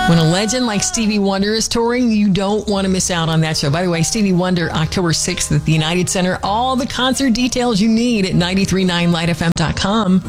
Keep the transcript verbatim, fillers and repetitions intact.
When a legend like Stevie Wonder is touring, you don't want to miss out on that show. By the way, Stevie Wonder, October sixth at the United Center. All the concert details you need at nine three nine light f m dot com.